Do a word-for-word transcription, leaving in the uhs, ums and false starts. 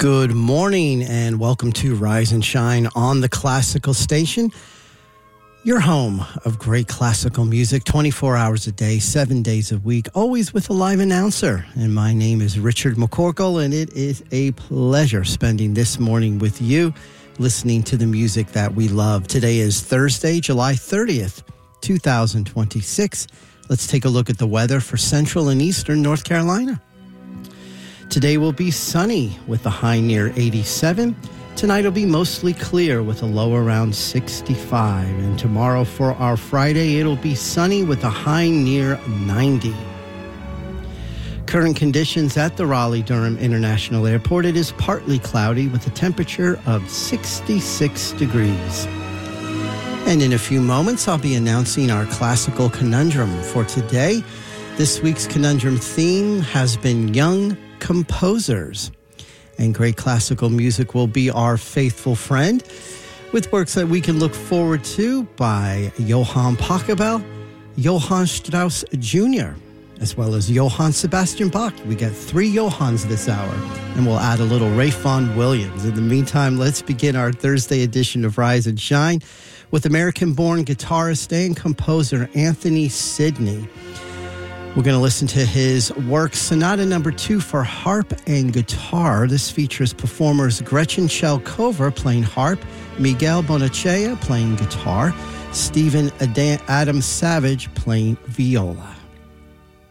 Good morning and welcome to Rise and Shine on the Classical Station, your home of great classical music, twenty-four hours a day, seven days a week, always with a live announcer. And my name is Richard McCorkle, and it is a pleasure spending this morning with you, listening to the music that we love. Today is Thursday, July thirtieth, twenty twenty-six. Let's take a look at the weather for central and eastern North Carolina. Today will be sunny with a high near eighty-seven. Tonight will be mostly clear with a low around sixty-five. And tomorrow for our Friday, it'll be sunny with a high near ninety. Current conditions at the Raleigh-Durham International Airport, it is partly cloudy with a temperature of sixty-six degrees. And in a few moments, I'll be announcing our classical conundrum for today. This week's conundrum theme has been young composers. And great classical music will be our faithful friend, with works that we can look forward to by Johann Pachelbel, Johann Strauss Junior, as well as Johann Sebastian Bach. We get three Johanns this hour, and we'll add a little Ralph Vaughan Williams. In the meantime, let's begin our Thursday edition of Rise and Shine with American-born guitarist and composer Anthony Sidney. We're going to listen to his work, Sonata Number Two for harp and guitar. This features performers Gretchen Shelkova playing harp, Miguel Bonachea playing guitar, Stephen Adam Savage playing viola.